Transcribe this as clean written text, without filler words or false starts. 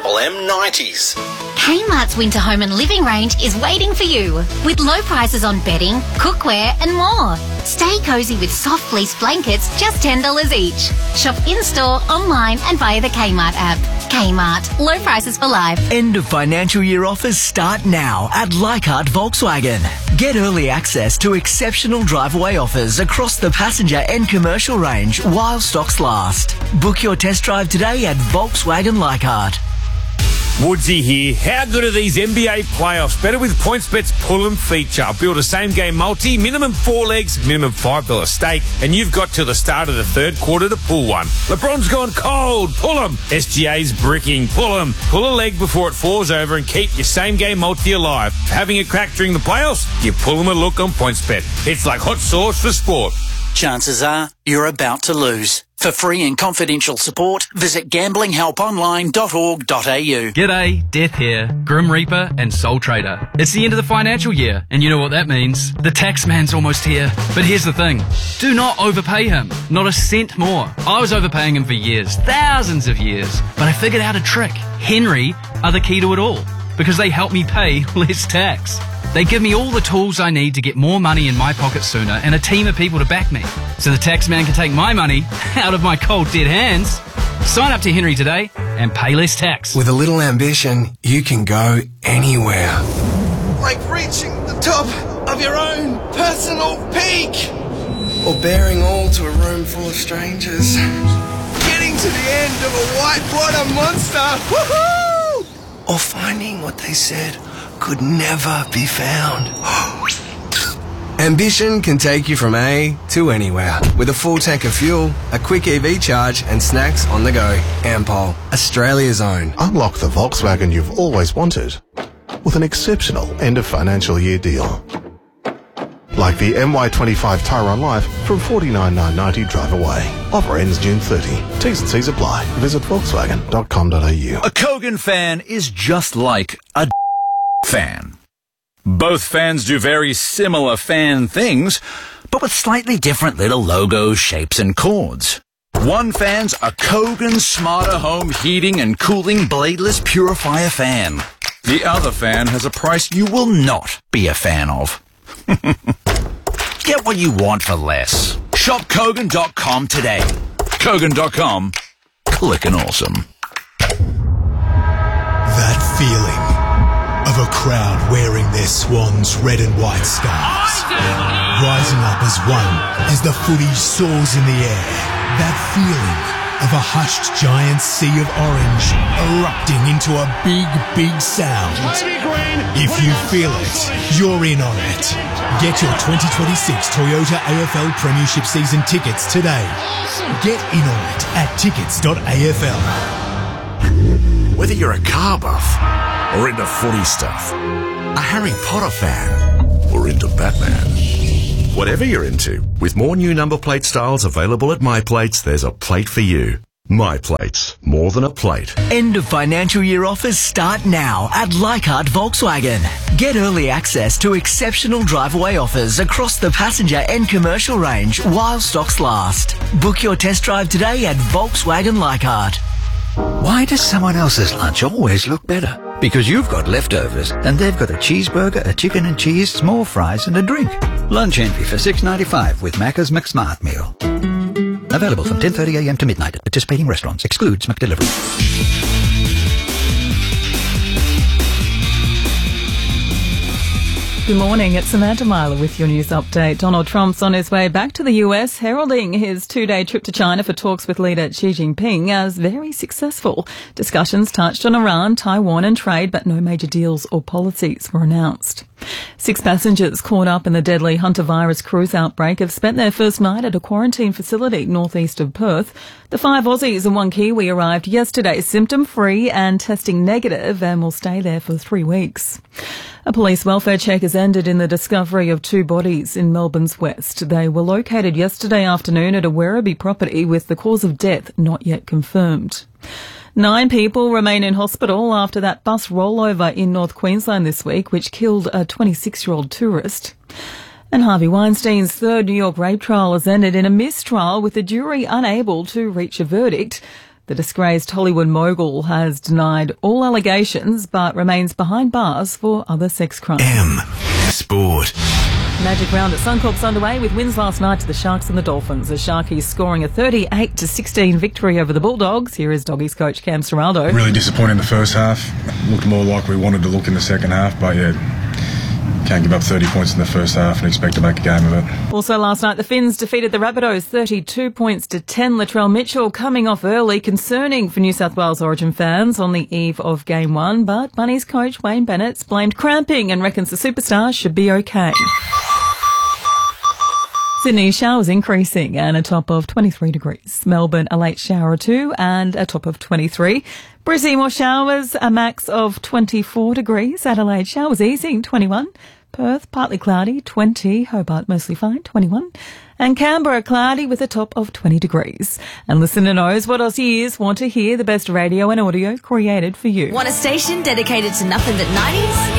Triple M 90s. Kmart's Winter Home and Living range is waiting for you with low prices on bedding, cookware and more. Stay cosy with soft fleece blankets, just $10 each. Shop in-store, online and via the Kmart app. Kmart, low prices for life. End of financial year offers start now at Leichhardt Volkswagen. Get early access to exceptional drive-away offers across the passenger and commercial range while stocks last. Book your test drive today at Volkswagen Leichhardt. Woodsy here. How good are these NBA playoffs? Better with PointsBet's Pull 'em feature. Build a same-game multi, minimum 4 legs, minimum $5 stake, and you've got till the start of the third quarter to pull one. LeBron's gone cold. Pull 'em. SGA's bricking. Pull 'em. Pull a leg before it falls over and keep your same-game multi alive. Having a crack during the playoffs? Give Pull 'em a look on PointsBet. It's like hot sauce for sport. Chances are you're about to lose. For free and confidential support, visit gamblinghelponline.org.au. G'day, Death here, Grim Reaper and Soul Trader. It's the end of the financial year, and you know what that means. The tax man's almost here. But here's the thing. Do not overpay him. Not a cent more. I was overpaying him for years, thousands of years. But I figured out a trick. Henry are the key to it all, because they help me pay less tax. They give me all the tools I need to get more money in my pocket sooner and a team of people to back me, so the tax man can take my money out of my cold dead hands. Sign up to Henry today and pay less tax. With a little ambition, you can go anywhere. Like reaching the top of your own personal peak. Or bearing all to a room full of strangers. Getting to the end of a whitewater monster. Woohoo! Or finding what they said could never be found. Ambition can take you from A to anywhere. With a full tank of fuel, a quick EV charge and snacks on the go. Ampol, Australia's own. Unlock the Volkswagen you've always wanted with an exceptional end of financial year deal. Like the MY25 Tyron Life from $49,990 drive away. Offer ends June 30. T's and C's apply. Visit volkswagen.com.au. A Kogan fan is just like a fan. Both fans do very similar fan things, but with slightly different little logos, shapes and chords. One fan's a Kogan Smarter Home Heating and Cooling Bladeless Purifier fan. The other fan has a price you will not be a fan of. Get what you want for less. Shop Kogan.com today. Kogan.com. Clickin' awesome. That feeling of a crowd wearing their swans' red and white scarves, rising up as one as the footy soars in the air. That feeling of a hushed giant sea of orange erupting into a big, big sound. If you feel it, you're in on it. Get your 2026 Toyota AFL Premiership season tickets today. Get in on it at tickets.afl. Whether you're a car buff or into footy stuff, a Harry Potter fan or into Batman. Whatever you're into, with more new number plate styles available at MyPlates, there's a plate for you. MyPlates, more than a plate. End of financial year offers start now at Leichhardt Volkswagen. Get early access to exceptional drive-away offers across the passenger and commercial range while stocks last. Book your test drive today at Volkswagen Leichhardt. Why does someone else's lunch always look better? Because you've got leftovers and they've got a cheeseburger, a chicken and cheese, small fries and a drink. Lunch envy for $6.95 with Macca's McSmart Meal. Available from 10:30 a.m. to midnight at participating restaurants. Excludes McDelivery. Good morning, it's Samantha Myler with your news update. Donald Trump's on his way back to the US, heralding his 2-day trip to China for talks with leader Xi Jinping as very successful. Discussions touched on Iran, Taiwan and trade, but no major deals or policies were announced. 6 passengers caught up in the deadly hantavirus cruise outbreak have spent their first night at a quarantine facility northeast of Perth. The 5 Aussies and 1 Kiwi arrived yesterday symptom-free and testing negative and will stay there for 3 weeks. A police welfare check has ended in the discovery of 2 bodies in Melbourne's west. They were located yesterday afternoon at a Werribee property with the cause of death not yet confirmed. 9 people remain in hospital after that bus rollover in North Queensland this week, which killed a 26-year-old tourist. And Harvey Weinstein's 3rd New York rape trial has ended in a mistrial with the jury unable to reach a verdict. The disgraced Hollywood mogul has denied all allegations but remains behind bars for other sex crimes. Sport. Magic round at Suncorp's underway with wins last night to the Sharks and the Dolphins. The Sharkies scoring a 38-16 victory over the Bulldogs. Here is Doggies coach Cam Ciraldo. Really disappointing in the first half. Looked more like we wanted to look in the second half, but yeah, can't give up 30 points in the first half and expect to make a game of it. Also last night, the Finns defeated the Rabbitohs 32 points to 10. Latrell Mitchell coming off early, concerning for New South Wales Origin fans on the eve of Game 1. But Bunnies coach Wayne Bennett's blamed cramping and reckons the superstar should be okay. Sydney showers increasing and a top of 23 degrees. Melbourne a late shower or two and a top of 23. Brisbane more showers, a max of 24 degrees. Adelaide showers easing, 21. Perth partly cloudy, 20. Hobart mostly fine, 21. And Canberra cloudy with a top of 20 degrees. And listener knows what Aussie ears want to hear, the best radio and audio created for you. Want a station dedicated to nothing but 90s?